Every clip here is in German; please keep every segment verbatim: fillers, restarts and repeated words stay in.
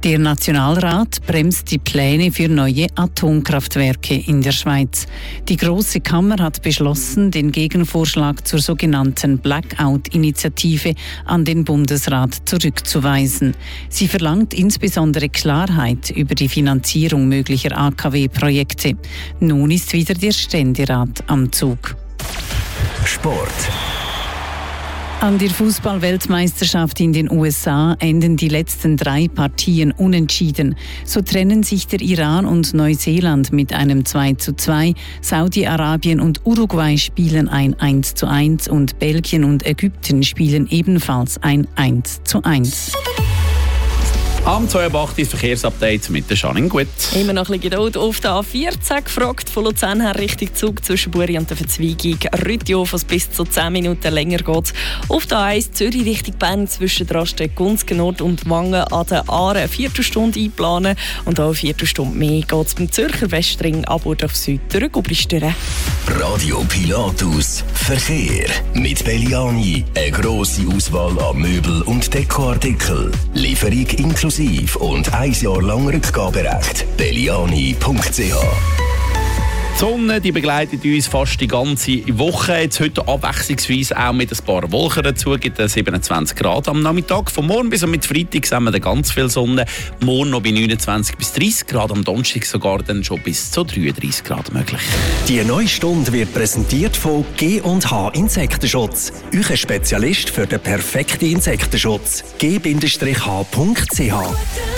Der Nationalrat bremst die Pläne für neue Atomkraftwerke in der Schweiz. Die Grosse Kammer hat beschlossen, den Gegenvorschlag zur sogenannten Blackout-Initiative an den Bundesrat zurückzuweisen. Sie verlangt insbesondere Klarheit über die Finanzierung möglicher A K W-Projekte. Nun ist wieder der Ständerat am Zug. Sport. An der Fußball-Weltmeisterschaft in den U S A enden die letzten drei Partien unentschieden. So trennen sich der Iran und Neuseeland mit einem zwei zu zwei, Saudi-Arabien und Uruguay spielen ein eins zu eins und Belgien und Ägypten spielen ebenfalls ein eins zu eins. Am zwei Uhr acht ist Verkehrsupdate mit der Janine Gut. Immer noch ein bisschen Geduld auf der A vierzehn gefragt. Von Luzern her Richtung Zug zwischen Buri und der Verzweigung Rütjof, was bis zu zehn Minuten länger geht. Auf der A eins Zürich Richtung Bern zwischen der Raststätte Gunzgen Nord und Wangen an der Aare eine Viertelstunde einplanen. Und auch eine Viertelstunde mehr geht es beim Zürcher Westring ab und auf Süd durch Obristüren. Radio Pilatus Verkehr. Mit Belliani eine grosse Auswahl an Möbel- und Dekoartikeln. Lieferung inklusive und ein Jahr lang Rückgaberecht. belliani punkt c h. Die Sonne die begleitet uns fast die ganze Woche. Jetzt heute abwechslungsweise auch mit ein paar Wolken dazu. Gibt es siebenundzwanzig Grad am Nachmittag. Von morgen bis mit Freitag sehen wir dann ganz viel Sonne. Morgen noch bei neunundzwanzig bis dreißig Grad. Am Donnerstag sogar dann schon bis zu dreiunddreißig Grad möglich. Die neue Stunde wird präsentiert von G und H Insektenschutz. Euer Spezialist für den perfekten Insektenschutz. g h punkt c h.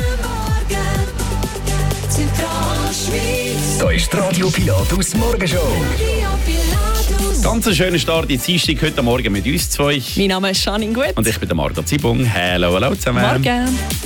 Da ist die Radio Pilatus Morgenshow. Ganz einen schönen Start in die Dienstag heute Morgen mit uns zwei. Mein Name ist Janine Gut. Und ich bin der Margot Zibung. Hallo, hallo zusammen. Morgen.